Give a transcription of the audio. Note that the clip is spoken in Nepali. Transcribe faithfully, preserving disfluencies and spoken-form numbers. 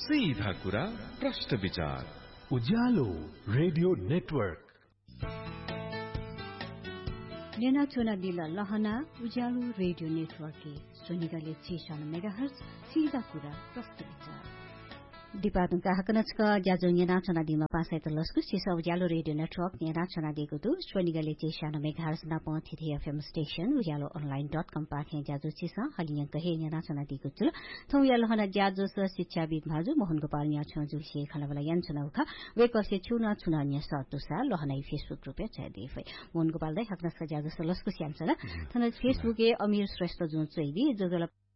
सीधा कुरा प्रश्न विचार उज्यालो रेडियो नेटवर्क नेना चोना दिल लहना उज्यालो रेडियो नेटवर्क के सुनिगले छेसानो मेगाहर्ज सीधा कुरा प्रश्न विचार Department ka hakanachka jazo nyana chana dima pasai to losku sisa ujalo radio network nyana chana digu tu swaniga leche shana megahertz na pon thi F M station ujalo online dot com pa khe jazo sisa haliyan kahe nyana chana digu tu thong yalo hana jazo sa शिक्षा with भाजु Mohan Gopal nya chonju she khalawala yan chana ukha we ko se chuna chuna nya sa tu sa lohanai Facebook group ya chai defai Mohan Gopal dai haknas ka jazo sa losku siam chana thana Facebook e amir shrestha jun chai di jojola